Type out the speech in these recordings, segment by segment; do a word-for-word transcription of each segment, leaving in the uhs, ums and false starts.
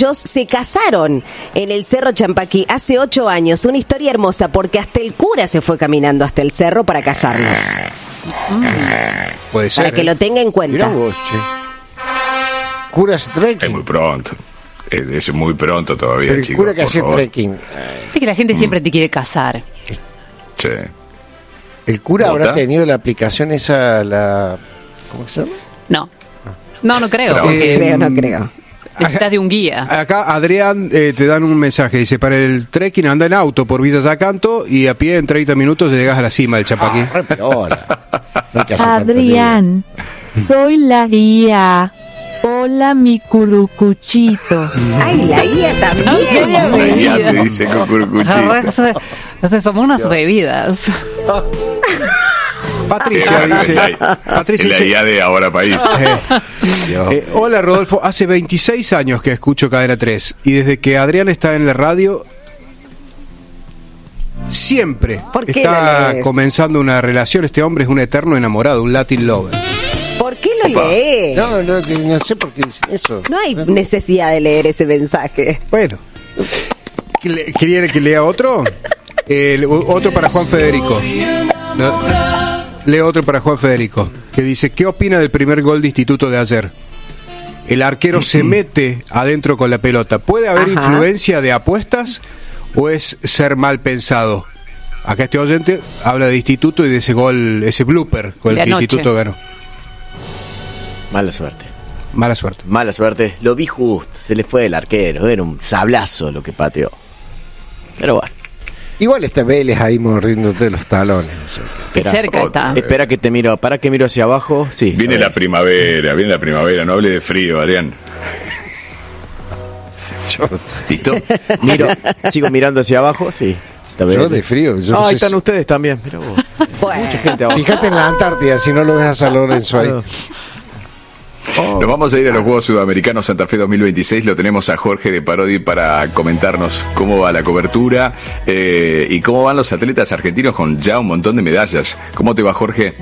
muchachos se casaron en el Cerro Champaquí hace ocho años. Una historia hermosa porque hasta el cura se fue caminando hasta el cerro para casarlos. Mm. Puede ser. Para que ¿eh? lo tenga en cuenta. Mirá vos, che. Curas trekking. Es muy pronto. Es, es muy pronto todavía, Pero el chicos. cura que por hacía favor. trekking. Es que la gente siempre te quiere casar. Sí. El cura ¿Vota? habrá tenido la aplicación esa, la... ¿Cómo se llama? No. No, no creo. Pero- Porque No creo, no creo. necesitas de un guía. Acá, Adrián, eh, te dan un mensaje. Dice, para el trekking anda en auto por Villa Tacanto y a pie en treinta minutos llegas a la cima del Champaquí. Ah, re perola. No hay que hacer tanto Adrián, soy la guía. Hola, mi curucuchito. Ay, la guía también. La guía te dice cucurucuchito. Entonces somos unas bebidas. Patricia dice... Patricia Es la dice, guía de Ahora País. lío. eh, hola Rodolfo, hace veintiséis años que escucho Cadena tres y desde que Adrián está en la radio siempre ¿Por qué está lo lees? comenzando una relación. Este hombre es un eterno enamorado, un Latin lover. ¿Por qué lo Opa. lees? No, no, que no sé por qué dicen eso. No hay necesidad de leer ese mensaje. Bueno, ¿Que le- ¿quería que lea otro? Eh, le- otro para Juan Federico. No, leo otro para Juan Federico, que dice, ¿qué opina del primer gol de Instituto de ayer? El arquero se mete adentro con la pelota. ¿Puede haber Ajá. influencia de apuestas o es ser mal pensado? Acá este oyente habla de Instituto y de ese gol, ese blooper con el De que anoche. Instituto ganó. Mala suerte. Mala suerte. Mala suerte. Lo vi justo. Se le fue el arquero. Era un sablazo lo que pateó. Pero bueno. Igual está Vélez ahí mordiéndote los talones. O sea, Qué Espera. cerca está. Espera que te miro. Para que miro hacia abajo. Sí. Viene lo la ves. primavera, viene la primavera. No hable de frío, Adrián. ¿Listo? Miro. Sigo mirando hacia abajo. Sí. Está yo Vélez. de frío. Yo Ah, no ahí sé están si- ustedes también. Mirá vos. Bueno. Mucha gente abajo. Fíjate en la Antártida, si no lo ves a San Lorenzo ahí. Nos vamos a ir a los Juegos Sudamericanos Santa Fe dos mil veintiséis. Lo tenemos a Jorge de Parodi para comentarnos cómo va la cobertura eh, y cómo van los atletas argentinos con ya un montón de medallas. ¿Cómo te va, Jorge?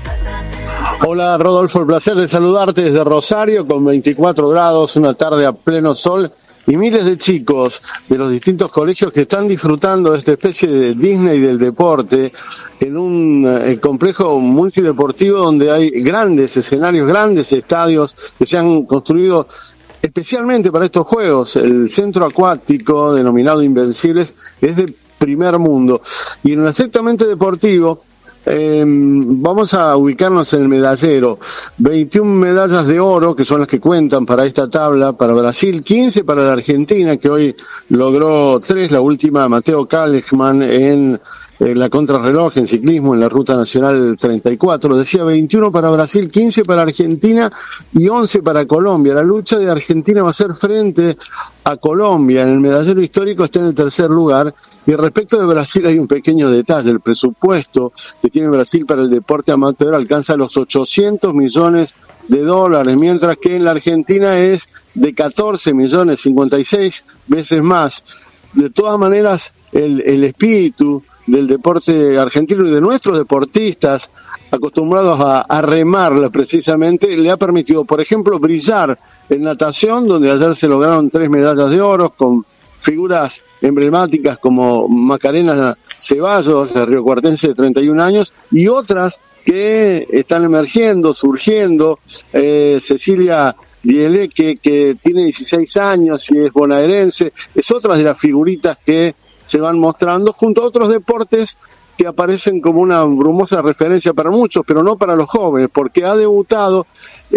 Hola Rodolfo, el placer de saludarte desde Rosario con veinticuatro grados, una tarde a pleno sol y miles de chicos de los distintos colegios que están disfrutando de esta especie de Disney del deporte en un eh, complejo multideportivo donde hay grandes escenarios, grandes estadios que se han construido especialmente para estos juegos. El centro acuático denominado Invencibles es de primer mundo y en lo estrictamente deportivo Eh, vamos a ubicarnos en el medallero. veintiuna medallas de oro, que son las que cuentan para esta tabla, para Brasil, quince para la Argentina, que hoy logró tres, la última Mateo Kalechmann en, en la contrarreloj, en ciclismo, en la Ruta Nacional treinta y cuatro. Decía veintiuno para Brasil, quince para Argentina y once para Colombia. La lucha de Argentina va a ser frente a Colombia. En el medallero histórico está en el tercer lugar. Y respecto de Brasil hay un pequeño detalle, el presupuesto que tiene Brasil para el deporte amateur alcanza los ochocientos millones de dólares, mientras que en la Argentina es de catorce millones, cincuenta y seis veces más. De todas maneras, el, el espíritu del deporte argentino y de nuestros deportistas acostumbrados a, a remarla precisamente, le ha permitido, por ejemplo, brillar en natación, donde ayer se lograron tres medallas de oro con figuras emblemáticas como Macarena Ceballos, la riocuartense de treinta y un años, y otras que están emergiendo, surgiendo, eh, Cecilia Dielé, que, que tiene dieciséis años y es bonaerense, es otra de las figuritas que se van mostrando, junto a otros deportes que aparecen como una brumosa referencia para muchos, pero no para los jóvenes, porque ha debutado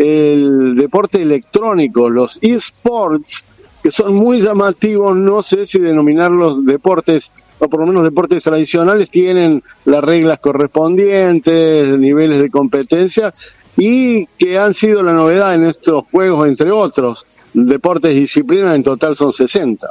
el deporte electrónico, los eSports, que son muy llamativos, no sé si denominarlos deportes, o por lo menos deportes tradicionales, tienen las reglas correspondientes, niveles de competencia, y que han sido la novedad en estos juegos, entre otros. Deportes y disciplinas en total son sesenta.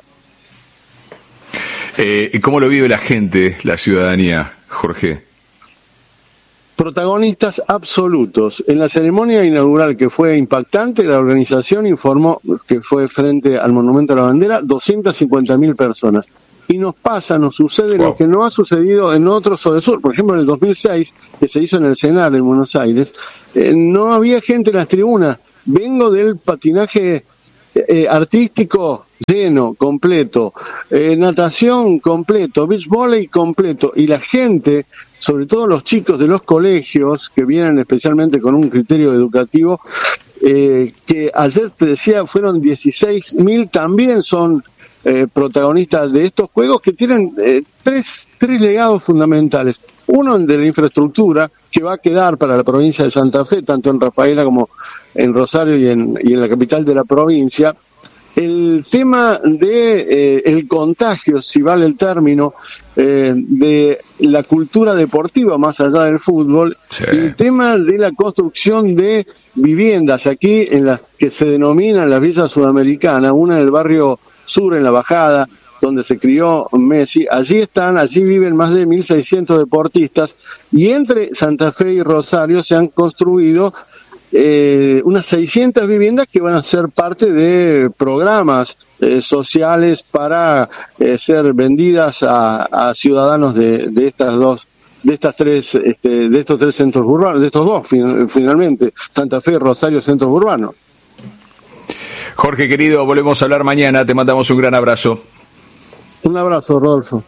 Eh, ¿Cómo lo vive la gente, la ciudadanía, Jorge? Protagonistas absolutos. En la ceremonia inaugural, que fue impactante, la organización informó que fue frente al Monumento a la Bandera doscientas cincuenta mil personas. Y nos pasa, nos sucede Wow. lo que no ha sucedido en otros Odesur. Por ejemplo, en el dos mil seis, que se hizo en el Cenar en Buenos Aires, eh, no había gente en las tribunas. Vengo del patinaje eh, artístico lleno, completo, eh, natación completo, beach volley completo, y la gente, sobre todo los chicos de los colegios, que vienen especialmente con un criterio educativo, eh, que ayer te decía fueron dieciséis mil, también son eh, protagonistas de estos juegos que tienen eh, tres, tres legados fundamentales. Uno de la infraestructura, que va a quedar para la provincia de Santa Fe, tanto en Rafaela como en Rosario y en, y en la capital de la provincia. El tema de eh, el contagio, si vale el término, eh, de la cultura deportiva más allá del fútbol, sí. Y el tema de la construcción de viviendas aquí en las que se denominan las villas sudamericanas, una en el barrio sur, en La Bajada, donde se crió Messi. Allí están, allí viven más de mil seiscientos deportistas, y entre Santa Fe y Rosario se han construido Eh, unas seiscientas viviendas que van a ser parte de programas eh, sociales para eh, ser vendidas a, a ciudadanos de, de estas dos, de estas tres, este, de estos tres centros urbanos, de estos dos fin, finalmente, Santa Fe, Rosario, centros urbanos. Jorge querido, volvemos a hablar mañana, te mandamos un gran abrazo. Un abrazo, Rodolfo.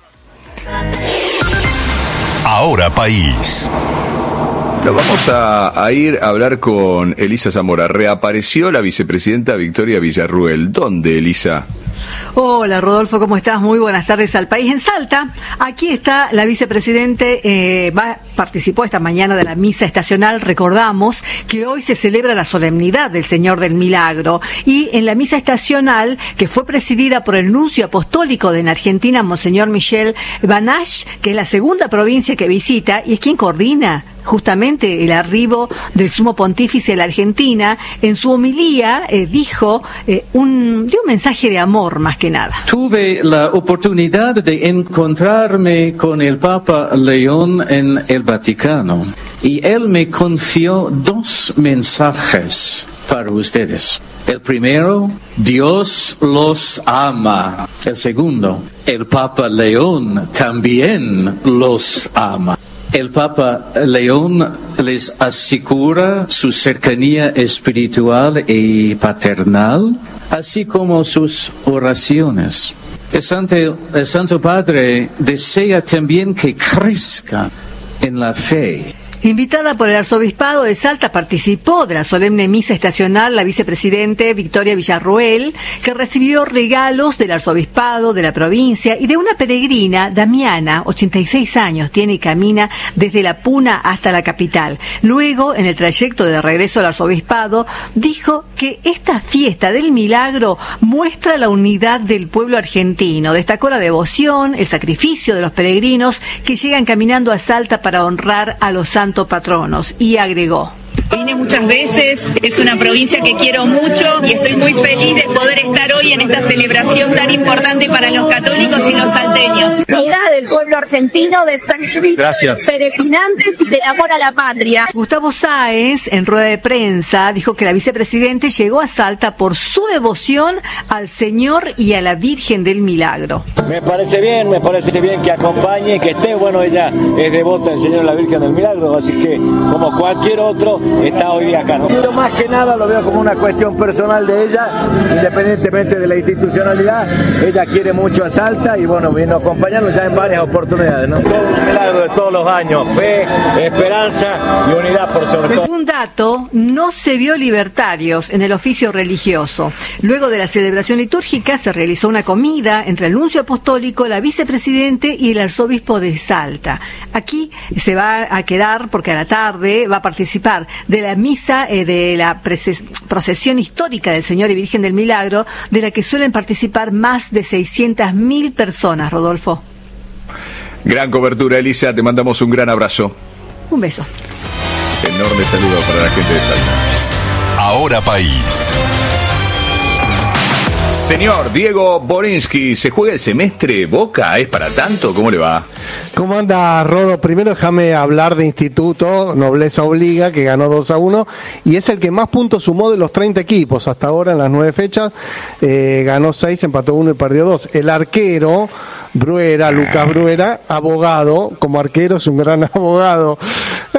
Ahora País. Nos vamos a, a ir a hablar con Elisa Zamora. Reapareció la vicepresidenta Victoria Villarruel. ¿Dónde, Elisa? Hola, Rodolfo, ¿cómo estás? Muy buenas tardes al país. En Salta, aquí está la vicepresidente, eh, va, participó esta mañana de la misa estacional. Recordamos que hoy se celebra la solemnidad del Señor del Milagro, y en la misa estacional, que fue presidida por el nuncio apostólico de en Argentina, Monseñor Michel Banasch, que es la segunda provincia que visita y es quien coordina justamente el arribo del sumo pontífice a la Argentina, en su homilía eh, dijo eh, un, dio un mensaje de amor más que nada. Tuve la oportunidad de encontrarme con el Papa León en el Vaticano y él me confió dos mensajes para ustedes. El primero, Dios los ama. El segundo, el Papa León también los ama. El Papa León les asegura su cercanía espiritual y paternal, así como sus oraciones. El Santo, el Santo Padre desea también que crezcan en la fe. Invitada por el Arzobispado de Salta, participó de la solemne misa estacional la vicepresidente Victoria Villarruel, que recibió regalos del Arzobispado, de la provincia y de una peregrina, Damiana, ochenta y seis años, tiene y camina desde la Puna hasta la capital. Luego, en el trayecto de regreso al Arzobispado, dijo que esta fiesta del milagro muestra la unidad del pueblo argentino. Destacó la devoción, el sacrificio de los peregrinos que llegan caminando a Salta para honrar a los santos patronos, y agregó: Vine muchas veces, es una provincia que quiero mucho y estoy muy feliz de poder estar hoy en esta celebración tan importante para los católicos y los salteños. Unidad del pueblo argentino, de sacrificios peregrinantes y de amor a la patria. Gustavo Sáez, en rueda de prensa, dijo que la vicepresidente llegó a Salta por su devoción al Señor y a la Virgen del Milagro. Me parece bien, me parece bien que acompañe, que esté, bueno, ella es devota del Señor y a la Virgen del Milagro, así que como cualquier otro está hoy día acá, ¿no? Pero más que nada lo veo como una cuestión personal de ella, independientemente de la institucionalidad. Ella quiere mucho a Salta y bueno, vino a acompañarnos ya en varias oportunidades, ¿no? Todo un milagro de todos los años, fe, esperanza y unidad por sobre todo. Un dato, no se vio libertarios en el oficio religioso. Luego de la celebración litúrgica se realizó una comida entre el nuncio apostólico, la vicepresidente y el arzobispo de Salta. Aquí se va a quedar porque a la tarde va a participar de la misa eh, de la procesión histórica del Señor y Virgen del Milagro, de la que suelen participar más de seiscientas mil personas, Rodolfo. Gran cobertura, Elisa, te mandamos un gran abrazo. Un beso. Enorme saludo para la gente de Salta. Ahora País. Señor Diego Borinsky, ¿se juega el semestre Boca? ¿Es para tanto? ¿Cómo le va? ¿Cómo anda, Rodo? Primero déjame hablar de Instituto, Nobleza Obliga, que ganó dos a uno, y es el que más puntos sumó de los treinta equipos hasta ahora en las nueve fechas. Eh, ganó seis, empató uno y perdió dos. El arquero, Bruera, Lucas Bruera, abogado, como arquero es un gran abogado.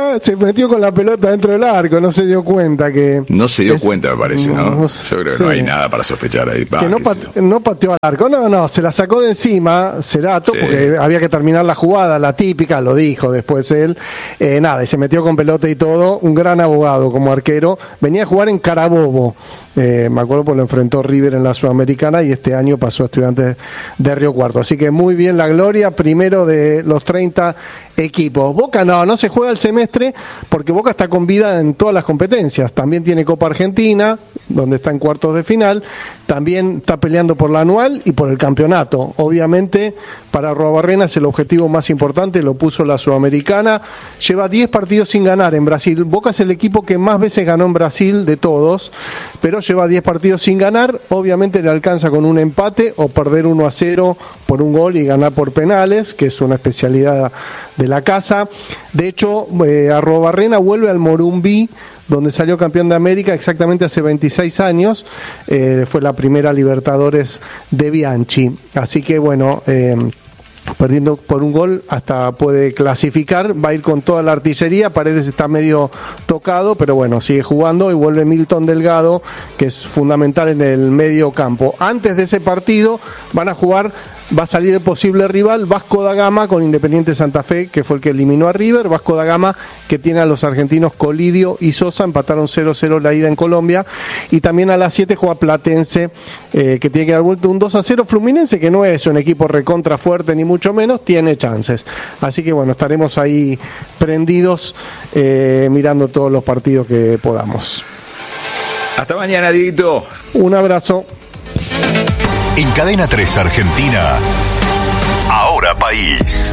está, se metió con la pelota dentro del arco, no se dio cuenta que... No se dio es, cuenta, me parece, ¿no? no Yo creo que sí. no hay nada para sospechar ahí. Va, que no, pat- no pateó al arco, no, no, se la sacó de encima, Cerato, Sí. porque había que terminar la jugada, la típica, lo dijo después él, eh, nada, y se metió con pelota y todo, un gran abogado como arquero, venía a jugar en Carabobo, eh, me acuerdo porque lo enfrentó River en la Sudamericana y este año pasó a Estudiantes de Río Cuarto, así que muy bien la Gloria, primero de los treinta equipos. Boca no, no se juega el semestre porque Boca está con vida en todas las competencias, también tiene Copa Argentina, donde está en cuartos de final, también está peleando por la anual y por el campeonato. Obviamente, para Arruabarrena es el objetivo más importante, lo puso la Sudamericana, lleva diez partidos sin ganar en Brasil. Boca es el equipo que más veces ganó en Brasil de todos, pero lleva diez partidos sin ganar, obviamente le alcanza con un empate o perder uno a cero por un gol y ganar por penales, que es una especialidad de la casa. De hecho, eh, Arruabarrena vuelve al Morumbí, donde salió campeón de América exactamente hace veintiséis años, eh, fue la primera Libertadores de Bianchi. Así que bueno, eh, perdiendo por un gol hasta puede clasificar, va a ir con toda la artillería, Paredes está medio tocado, pero bueno, sigue jugando y vuelve Milton Delgado, que es fundamental en el medio campo. Antes de ese partido van a jugar, va a salir el posible rival Vasco da Gama con Independiente Santa Fe, que fue el que eliminó a River. Vasco da Gama, que tiene a los argentinos Colidio y Sosa, empataron cero cero la ida en Colombia. Y también a las siete juega Platense, eh, que tiene que dar vuelta un dos a cero. Fluminense, que no es un equipo recontra fuerte ni mucho menos, tiene chances. Así que bueno, estaremos ahí prendidos, eh, mirando todos los partidos que podamos. Hasta mañana, Dieguito. Un abrazo. En Cadena tres Argentina, Ahora País.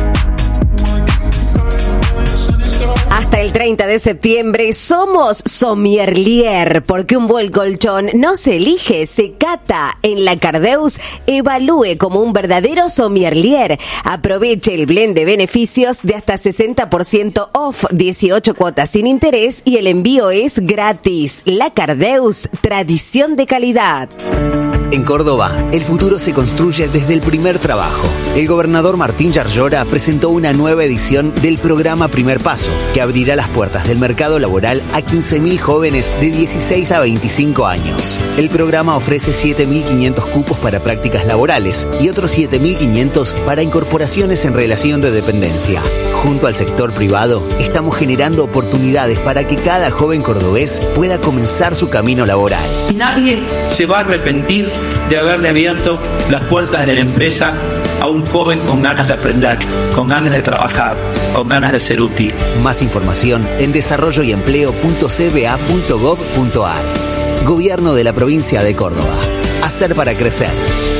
Hasta el treinta de septiembre somos sommelier, porque un buen colchón no se elige, se cata. En la Cardeus, evalúe como un verdadero sommelier. Aproveche el blend de beneficios de hasta sesenta por ciento off, dieciocho cuotas sin interés y el envío es gratis. La Cardeus, tradición de calidad. En Córdoba, el futuro se construye desde el primer trabajo. El gobernador Martín Yarlora presentó una nueva edición del programa Primer Paso, que abrirá las puertas del mercado laboral a quince mil jóvenes de dieciséis a veinticinco años. El programa ofrece siete mil quinientos cupos para prácticas laborales y otros siete mil quinientos para incorporaciones en relación de dependencia. Junto al sector privado, estamos generando oportunidades para que cada joven cordobés pueda comenzar su camino laboral. Nadie se va a arrepentir de haberle abierto las puertas de la empresa a un joven con ganas de aprender, con ganas de trabajar, con ganas de ser útil. Más información en desarrollo y empleo punto c b a punto gov punto a r. Gobierno de la provincia de Córdoba. Hacer para crecer.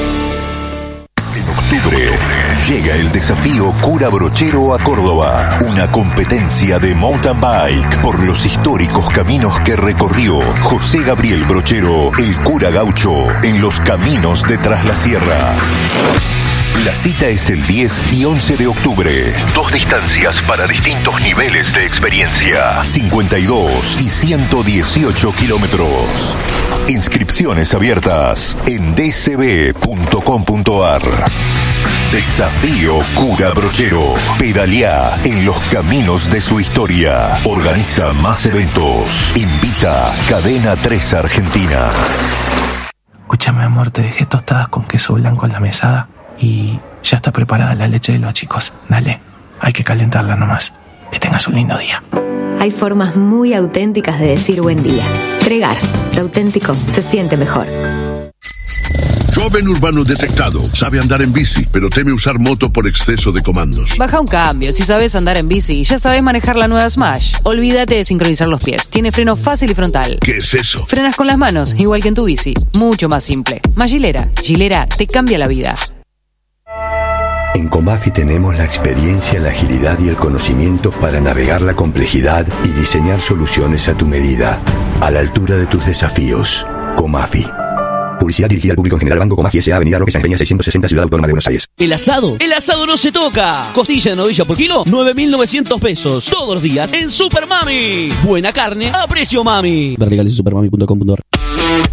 En octubre llega el desafío Cura Brochero a Córdoba, una competencia de mountain bike por los históricos caminos que recorrió José Gabriel Brochero, el cura gaucho, en los caminos de Tras la Sierra. La cita es el diez y once de octubre. Dos distancias para distintos niveles de experiencia. cincuenta y dos y ciento dieciocho kilómetros. Inscripciones abiertas en d c b punto com punto a r. Desafío Cura Brochero. Pedaleá en los caminos de su historia. Organiza más eventos. Invita Cadena tres Argentina. Escúchame, amor, te dejé tostadas con queso blanco en la mesada y ya está preparada la leche de los chicos. Dale, hay que calentarla nomás. Que tengas un lindo día. Hay formas muy auténticas de decir buen día. Pregar, lo auténtico se siente mejor. Joven urbano detectado. Sabe andar en bici, pero teme usar moto por exceso de comandos. Baja un cambio. Si sabes andar en bici, ya sabes manejar la nueva Smash. Olvídate de sincronizar los pies. Tiene freno fácil y frontal. ¿Qué es eso? Frenas con las manos, igual que en tu bici. Mucho más simple. Más Gilera. Gilera te cambia la vida. En Comafi tenemos la experiencia, la agilidad y el conocimiento para navegar la complejidad y diseñar soluciones a tu medida, a la altura de tus desafíos. Comafi. Publicidad dirigida al público en general. Banco Comafi S A. Avenida Roque San Peña seiscientos sesenta, Ciudad Autónoma de Buenos Aires. ¿El asado? ¡El asado no se toca! Costilla de novilla por kilo, nueve mil novecientos pesos. Todos los días en Super Mami. Buena carne a precio mami. Ver legales en supermami punto com punto a r.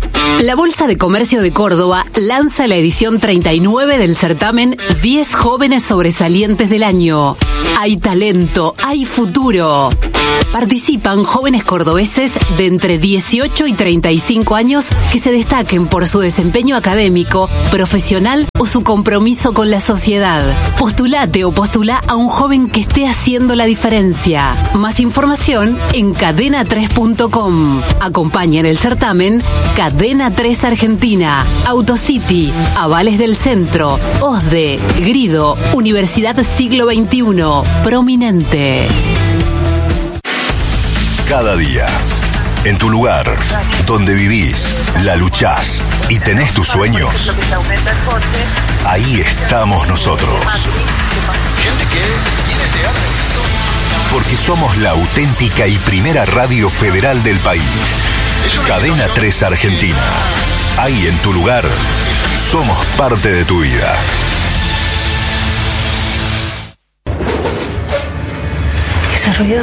La Bolsa de Comercio de Córdoba lanza la edición treinta y nueve del certamen diez jóvenes sobresalientes del año. Hay talento, hay futuro. Participan jóvenes cordobeses de entre dieciocho y treinta y cinco años que se destaquen por su desempeño académico, profesional o su compromiso con la sociedad. Postulate o postula a un joven que esté haciendo la diferencia. Más información en cadena tres punto com. Acompañan el certamen Cadena tres Argentina, Autocity, Avales del Centro, O S D E, Grido, Universidad Siglo veintiuno, Prominente. Cada día, en tu lugar, donde vivís, la luchás y tenés tus sueños, ahí estamos nosotros. Porque somos la auténtica y primera radio federal del país. Cadena tres Argentina. Ahí en tu lugar, somos parte de tu vida. ¿Ese ruido?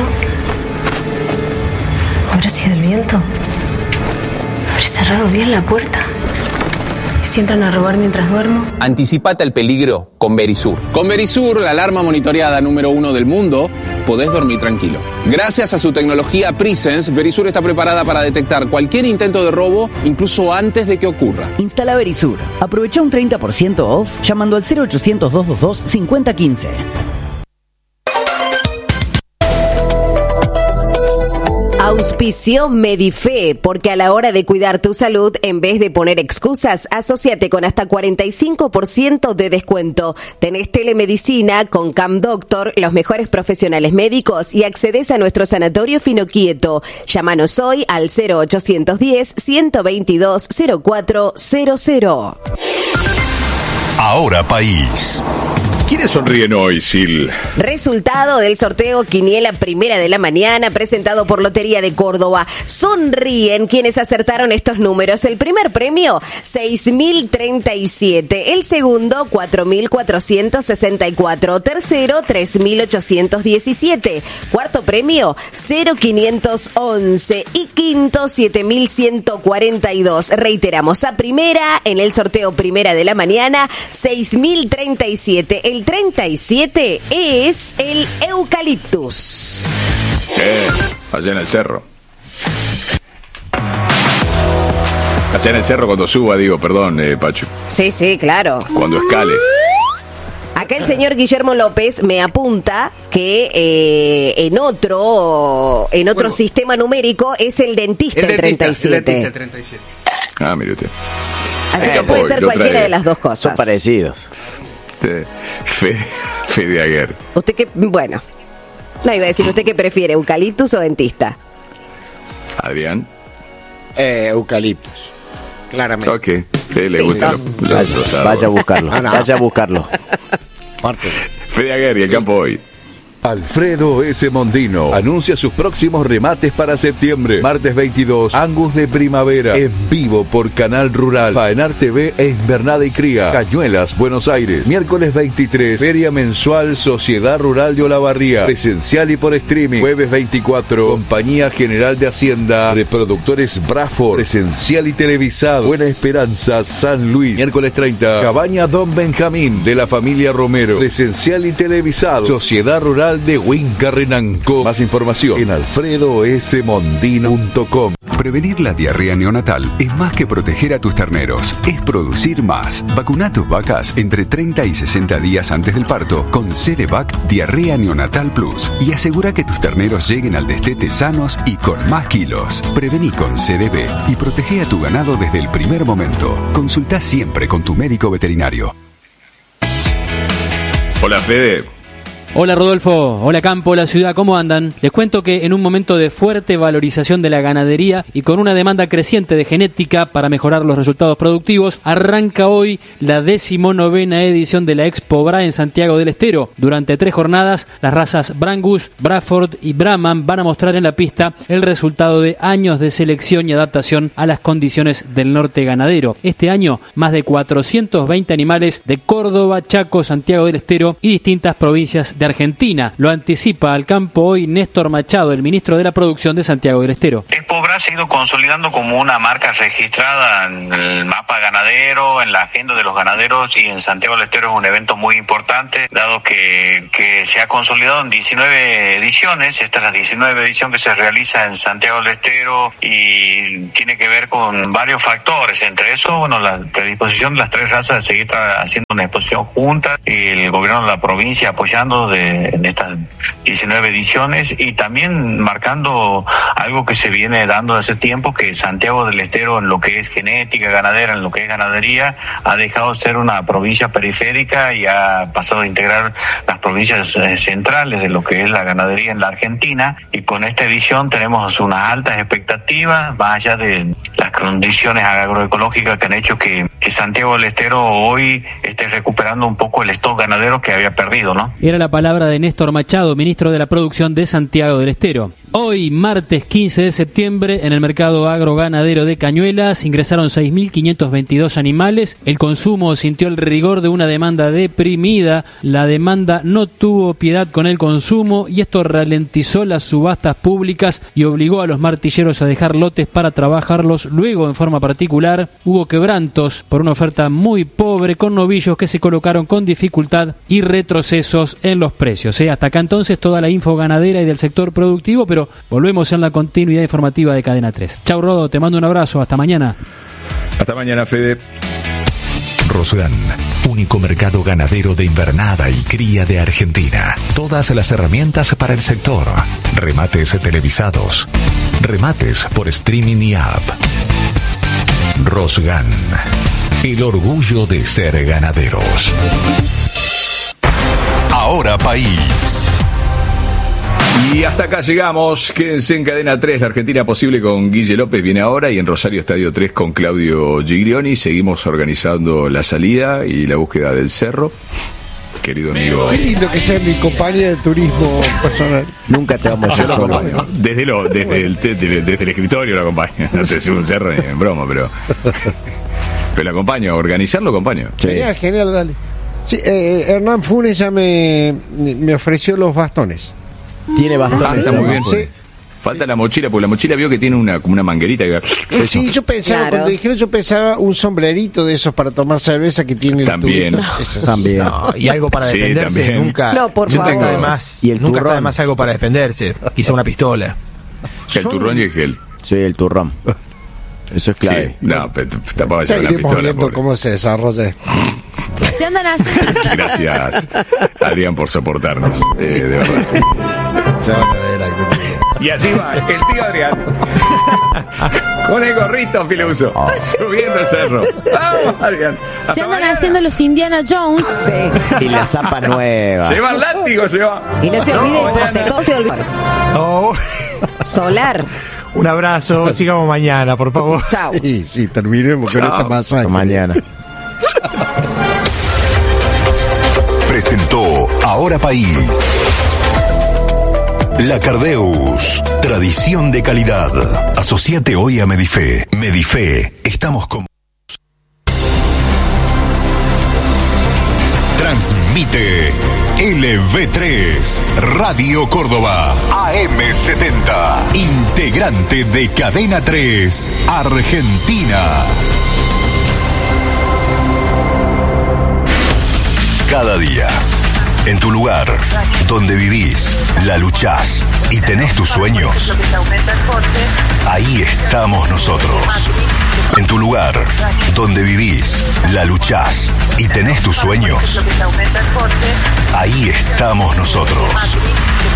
¿Habrá sido el viento? ¿Habré cerrado bien la puerta? ¿Y si entran a robar mientras duermo? Anticipate al peligro con Verisur. Con Verisur, la alarma monitoreada número uno del mundo, podés dormir tranquilo. Gracias a su tecnología Presence, Verisur está preparada para detectar cualquier intento de robo, incluso antes de que ocurra. Instala Verisur. Aprovecha un treinta por ciento off llamando al cero ochocientos, doscientos veintidós, cincuenta quince. Auspició Medife, porque a la hora de cuidar tu salud, en vez de poner excusas, asóciate con hasta cuarenta y cinco por ciento de descuento. Tenés telemedicina con Cam Doctor, los mejores profesionales médicos y accedes a nuestro sanatorio Finoquieto. Llámanos hoy al cero ochocientos diez, ciento veintidós, cero cuatro cero cero. Ahora País. ¿Quiénes sonríen hoy, Sil? Resultado del sorteo Quiniela Primera de la Mañana, presentado por Lotería de Córdoba. Sonríen quienes acertaron estos números. El primer premio, seis mil treinta y siete. El segundo, cuatro mil cuatrocientos sesenta y cuatro. Tercero, tres mil ochocientos diecisiete. Cuarto premio, cero mil quinientos once. Y quinto, siete mil ciento cuarenta y dos. Reiteramos, a primera, en el sorteo Primera de la Mañana, seis mil treinta y siete. El treinta y siete es el eucaliptus. Eh, allá en el cerro. Allá en el cerro cuando suba, digo, perdón, eh, Pachu. Sí, sí, claro. Cuando escale. Acá el señor Guillermo López me apunta que eh, en otro en otro bueno, sistema numérico es el dentista el, el treinta y siete. El dentista el treinta y siete. Ah, mire usted. Así eh, que puede voy, ser cualquiera trae. de las dos cosas. Son parecidos. Fede, Fede Aguer. Usted que, bueno, no iba a decir, ¿usted qué prefiere, eucaliptus o dentista? Adrián. Eh, eucaliptus, claramente. Ok, Fede le gusta sí, los, los rosados. Vaya a buscarlo, ah, no. vaya a buscarlo. Fede Aguer y el campo hoy. Alfredo S. Mondino anuncia sus próximos remates para septiembre. Martes veintidós, Angus de Primavera, en vivo por Canal Rural, Faenar T V e Invernada y Cría, Cañuelas, Buenos Aires. Miércoles veintitrés, Feria Mensual Sociedad Rural de Olavarría, presencial y por streaming. Jueves veinticuatro, Compañía General de Hacienda, Reproductores Braford, presencial y televisado, Buena Esperanza, San Luis. Miércoles treinta, Cabaña Don Benjamín, de la familia Romero, presencial y televisado, Sociedad Rural de Huincarrenanco. Más información en alfredo s mondino punto com. Prevenir la diarrea neonatal es más que proteger a tus terneros, es producir más. Vacuna a tus vacas entre treinta y sesenta días antes del parto con Cerevac Diarrea Neonatal Plus y asegura que tus terneros lleguen al destete sanos y con más kilos. Prevení con C D B y protege a tu ganado desde el primer momento. Consulta siempre con tu médico veterinario. Hola, Fede. Hola Rodolfo, hola Campo, hola Ciudad, ¿cómo andan? Les cuento que en un momento de fuerte valorización de la ganadería y con una demanda creciente de genética para mejorar los resultados productivos, arranca hoy la decimonovena edición de la Expo Bra en Santiago del Estero. Durante tres jornadas, las razas Brangus, Braford y Brahman van a mostrar en la pista el resultado de años de selección y adaptación a las condiciones del norte ganadero. Este año, más de cuatrocientos veinte animales de Córdoba, Chaco, Santiago del Estero y distintas provincias de Argentina. Lo anticipa al campo hoy Néstor Machado, el ministro de la Producción de Santiago del Estero. Expobra se ha ido consolidando como una marca registrada en el mapa ganadero, en la agenda de los ganaderos, y en Santiago del Estero es un evento muy importante, dado que, que se ha consolidado en diecinueve ediciones. Esta es la diecinueve edición que se realiza en Santiago del Estero y tiene que ver con varios factores, entre eso, bueno, la predisposición de las tres razas de seguir haciendo una exposición junta, y el gobierno de la provincia apoyando de, en estas diecinueve ediciones, y también marcando algo que se viene dando hace tiempo, que Santiago del Estero, en lo que es genética ganadera, en lo que es ganadería, ha dejado de ser una provincia periférica y ha pasado a integrar las provincias eh, centrales de lo que es la ganadería en la Argentina, y con esta edición tenemos unas altas expectativas, más allá de las condiciones agroecológicas que han hecho que, que Santiago del Estero hoy esté recuperando un poco el stock ganadero que había perdido, ¿no? Era la palabra de Néstor Machado, ministro de la Producción de Santiago del Estero. Hoy, martes quince de septiembre, en el mercado agroganadero de Cañuelas ingresaron seis mil quinientos veintidós animales. El consumo sintió el rigor de una demanda deprimida. La demanda no tuvo piedad con el consumo y esto ralentizó las subastas públicas y obligó a los martilleros a dejar lotes para trabajarlos. Luego, en forma particular, hubo quebrantos por una oferta muy pobre, con novillos que se colocaron con dificultad y retrocesos en los precios. ¿eh? Hasta acá entonces toda la info ganadera y del sector productivo, pero volvemos en la continuidad informativa de Cadena tres. Chau, Rodo, te mando un abrazo, hasta mañana. Hasta mañana, Fede. Rosgan, único mercado ganadero de invernada y cría de Argentina. Todas las herramientas para el sector. Remates televisados. Remates por streaming y app. Rosgan, el orgullo de ser ganaderos. Ahora País. Y hasta acá llegamos. Quédense en Cadena tres, la Argentina Posible con Guille López viene ahora, y en Rosario Estadio tres con Claudio Giglioni. Seguimos organizando la salida y la búsqueda del cerro. Querido amigo. Qué lindo que sea mi compañía de turismo personal. Nunca te vamos a Yo lo acompaño. Desde, lo, desde, el, desde, desde el escritorio lo acompaño. No te subo un cerro ni en broma, pero. Pero lo acompaño, organizarlo acompaño. Genial, genial, dale. Sí, eh, Hernán Funes ya me, me ofreció los bastones. Tiene bastones. Ah, está muy bien. Sí. Falta la mochila, porque la mochila vio que tiene una como una manguerita. Que... Sí, yo pensaba, claro. Cuando dijeron, yo pensaba un sombrerito de esos para tomar cerveza que tiene también. el tubito. También. No, y algo para defenderse, sí, nunca. No, por nunca favor. Está de más, y el nunca turrón. está de más algo para defenderse. Quizá una pistola. El turrón y el gel. Sí, el turrón. Eso es clave. Sí. No, pero tampoco va a ser una pistola. Viendo pobre. Cómo se desarrolla. Se andan haciendo. Gracias, Adrián, por soportarnos. Eh, de verdad. Sí. Se van a ver algún día. Y allí va el tío Adrián. Con el gorrito filuso. Oh. Subiendo el cerro. Vamos, Adrián. Hasta Se andan mañana. haciendo los Indiana Jones. Sí. Y la zapa nueva. Lleva el látigo, lleva. Y no se olviden, no, no se olviden. Oh. Solar. Un abrazo, sigamos mañana, por favor. Chao. Sí, sí, terminemos con esta masacre. Hasta mañana. Presentó Ahora País. La Cardeus, tradición de calidad. Asociate hoy a Medife. Medife, estamos con... Transmite L V tres, Radio Córdoba, A M setenta, integrante de Cadena tres, Argentina. Cada día, en tu lugar, donde vivís, la luchás y tenés tus sueños, ahí estamos nosotros. En tu lugar, donde vivís, la luchás y tenés tus sueños, ahí estamos nosotros.